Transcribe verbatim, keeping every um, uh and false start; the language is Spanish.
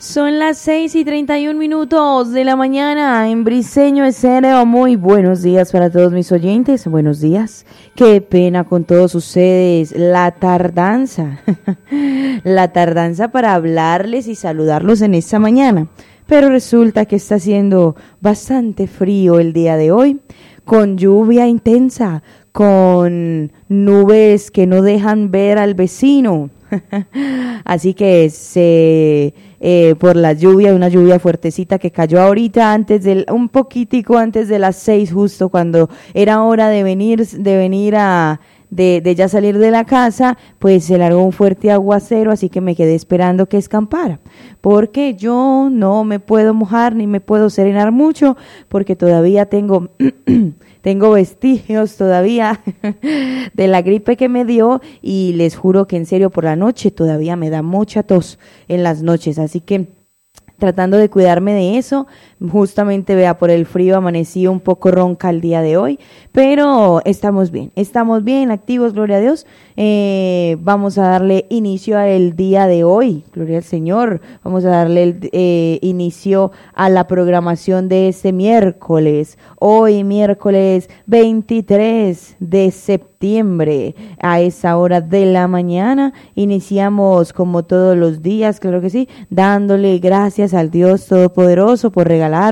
Son las seis y treinta y un minutos de la mañana en Briseño Estéreo. Muy buenos días para todos mis oyentes. Buenos días. Qué pena con todos ustedes. La tardanza. La tardanza para hablarles y saludarlos en esta mañana. Pero resulta que está haciendo bastante frío el día de hoy, con lluvia intensa, con nubes que no dejan ver al vecino. Así que se eh, por la lluvia, una lluvia fuertecita que cayó ahorita antes del, un poquitico antes de las seis, justo cuando era hora de venir, de venir a De, de ya salir de la casa, pues se largó un fuerte aguacero, así que me quedé esperando que escampara, porque yo no me puedo mojar ni me puedo serenar mucho, porque todavía tengo tengo vestigios todavía de la gripe que me dio, y les juro que en serio por la noche todavía me da mucha tos en las noches, así que tratando de cuidarme de eso. Justamente, vea, por el frío amanecí un poco ronca el día de hoy, pero estamos bien, estamos bien, activos, gloria a Dios. Eh, vamos a darle inicio al día de hoy, gloria al Señor. Vamos a darle el, eh, inicio a la programación de este miércoles, hoy miércoles veintitrés de septiembre, a esa hora de la mañana. Iniciamos como todos los días, claro que sí, dándole gracias al Dios Todopoderoso por regalar